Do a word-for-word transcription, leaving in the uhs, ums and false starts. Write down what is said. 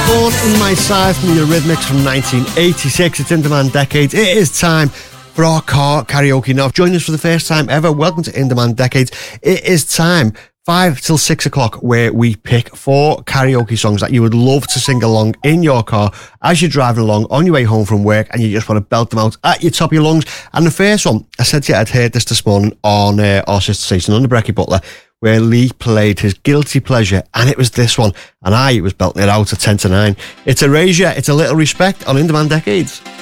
Born in My Size from the Eurythmics from nineteen eighty-six. It's In Demand Decades. It is time for our car karaoke. Now, if you've joined us for the first time ever, welcome to In Demand Decades. It is time, five till six o'clock, where we pick four karaoke songs that you would love to sing along in your car as you're driving along on your way home from work and you just want to belt them out at your top of your lungs. And the first one, I said to you, I'd heard this this morning on uh, our sister station, on the Brecky Butler, where Lee played his guilty pleasure, and it was this one, and I was belting it out at ten to nine. It's Erasure, it's A Little Respect on In Demand Decades.